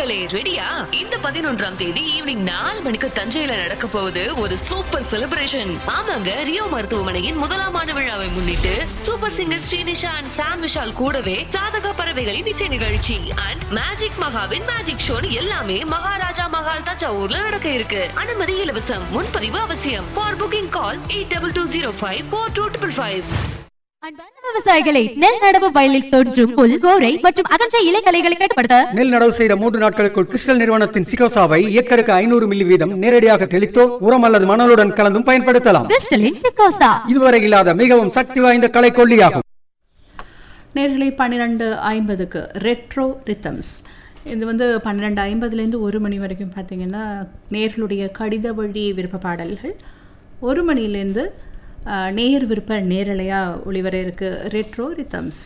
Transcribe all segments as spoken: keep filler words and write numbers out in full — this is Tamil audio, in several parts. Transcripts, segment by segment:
மக்களே ரெடியா? இந்த பதினொன்றாம் தேதி ஈவினிங் நாலு மணிக்கு தஞ்சையில நடக்க போகுது ஒரு சூப்பர் செலிப்ரேஷன். ஆமாங்க, ரியோ மருத்துவமனையின் முதலாம் ஆண்டு விழாவை முன்னிட்டு சூப்பர் சிங்கர் ஸ்ரீனிஷா அண்ட் சாம் விஷால் கூடவே ராதக பறவைகளின் இசை நிகழ்ச்சி அண்ட் மேஜிக் மகாவின் மேஜிக் ஷோ எல்லாமே மகாராஜா மகால் தஞ்சாவூர்ல நடக்க இருக்கு. அனுமதி இலவசம். முன்பதிவு அவசியம். For booking call eight double two zero five four two triple five. விவசாயிகளை நெல் நடவு வயலில் தோன்றும் புல், கோரை மற்றும் அகன்ற இலைகளைகளை கட்டுப்படுத்த நெல் நடவு செய்த மூன்று நாட்களுக்குள் கிறிஸ்டல் நிறுவனத்தின் சிகோசாவை ஏக்கருக்கு ஐநூறு மில்லி வீதம் நேரடியாக தெளித்தோ உரம் அல்லது மணலுடன் கலந்தும் பயன்படுத்தலாம். கிறிஸ்டலின் சிகோசா இதுவரை இல்லாத மிகவும் சக்தி வாய்ந்த கலை கொல்லியாகும். நேர்களை பன்னிரெண்டு ஐம்பதுக்கு ரெட்ரோ ரித்தம்ஸ். இது வந்து பன்னிரெண்டு ஐம்பதுலேருந்து ஒரு மணி வரைக்கும் பார்த்தீங்கன்னா நேர்களுடைய கடித வழி விருப்ப பாடல்கள். ஒரு மணிலேருந்து நேர் விருப்ப நேரலையாக ஒளிவர இருக்கு ரெட்ரோ ரித்தம்ஸ்.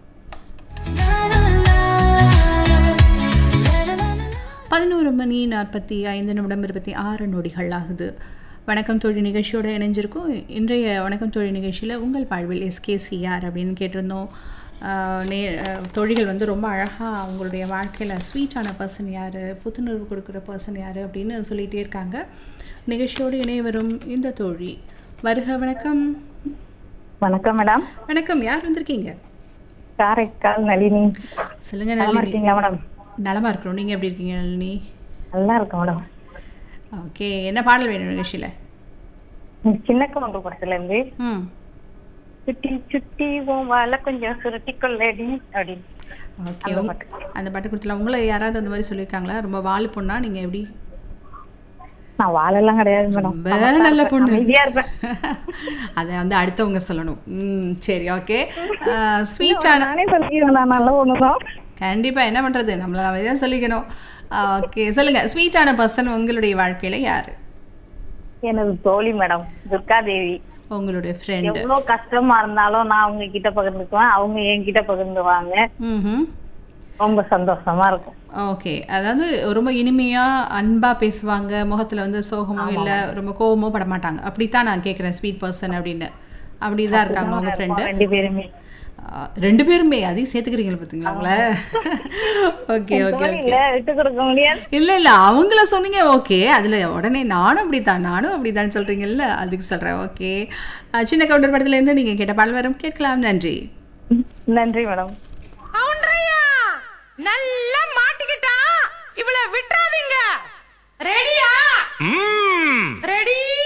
பதினோரு மணி நாற்பத்தி ஐந்து நிமிடம் இருபத்தி ஆறு நொடிகள் ஆகுது. வணக்கம் தோழி நிகழ்ச்சியோடு இணைஞ்சிருக்கோம். இன்றைய வணக்கம் தோழி நிகழ்ச்சியில் உங்கள் வாழ்வில் எஸ்கேசி யார் அப்படின்னு கேட்டிருந்தோம். நே தொழில்கள் வந்து ரொம்ப அழகாக அவங்களுடைய வாழ்க்கையில் ஸ்வீட்டான பர்சன் யார், புத்துணர்வு கொடுக்குற பர்சன் யார் அப்படின்னு சொல்லிகிட்டே இருக்காங்க. நிகழ்ச்சியோடு இணைய வரும் இந்த தோழி வருக. வணக்கம். வணக்கம் மேடம். வணக்கம். யார் வந்திருக்கீங்க? காரைக்கால் நளினி. சொல்லுங்க நளினி. இருக்கீங்களா மேடம்? நலமா இருக்கிறோம். நீங்கள் எப்படி இருக்கீங்க நளினி? நல்லா இருக்கேன் மேடம். ஓகே, என்ன பாடல் வேணும் நிகழ்ச்சியில்? சின்ன கவுண்டர் படத்துலேருந்து ம் சுட்டி சுட்டி வாழ கொஞ்சம் சுருட்டி கொள்ளடி அப்படின்னு. ஓகே, அந்த பாட்டு கொடுத்துலாம். உங்களை யாராவது அந்த மாதிரி சொல்லியிருக்காங்களா? ரொம்ப வாழு பொண்ணா நீங்கள்? எப்படி? நான் வாழெல்லாம் கிடையாது மேடம். ரொம்ப நல்ல பொண்ணு. அமைதியா இருப்பேன். அதை வந்து அடுத்தவங்க சொல்லணும். ம் சரி, ஓகே. ஸ்வீட்டான நானே சொல்லிக்கிறேன், நான் நல்ல பொண்ணு தான். கண்டிப்பாக. என்ன பண்ணுறது, நம்மளை நம்ம தான் சொல்லிக்கணும். ஓகே, சொல்லுங்கள். ஸ்வீட்டான பர்சன் உங்களுடைய வாழ்க்கையில் யார்? எனது தோழி மேடம், துர்கா தேவி. உங்களுடைய ஃப்ரெண்ட். எவ்வளோ கஷ்டமா இருந்தாலும் நான் அவங்க கிட்ட பகிர்ந்துக்குவேன், அவங்க என்கிட்ட பகிர்ந்துவாங்க. ம் ரொம்ப சந்தோஷமா இருக்கும். ஓகே, அதாவது ரொம்ப இனிமையாக அன்பாக பேசுவாங்க. முகத்தில் வந்து சோகமோ இல்லை ரொம்ப கோவமோ பட மாட்டாங்க. அப்படித்தான் நான் கேட்குறேன் ஸ்வீட் பர்சன் அப்படின்னு. அப்படி தான் இருக்காங்க உங்கள் ஃப்ரெண்டு? ரெண்டு பேருமே. ரெண்டு பேருமே அதையும் சேர்த்துக்கிறீங்களா பார்த்தீங்களா உங்களை? ஓகே ஓகே இல்ல விட்டு கொடுக்க முடியாது. இல்லை இல்லை அவங்கள சொன்னீங்க. ஓகே, அதில் உடனே நானும் அப்படித்தான் நானும் அப்படித்தான் சொல்கிறீங்கல்ல, அதுக்கு சொல்கிறேன். ஓகே, சின்ன கவுண்டர் படத்துலேருந்து நீங்கள் கேட்ட பாடல் வரும், கேட்கலாம். நன்றி. நன்றி மேடம். நல்லா மாட்டிக்கிட்டா இவளை விட்டுறாதீங்க. ரெடியா? ரெடி.